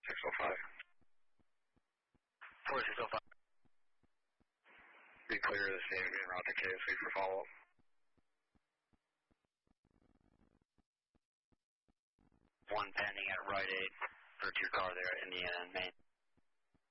605. 4605. Be clear of the state of being route to KSC for follow-up. 1 pending at Rite Aid for 2 car there at Indiana and Maine.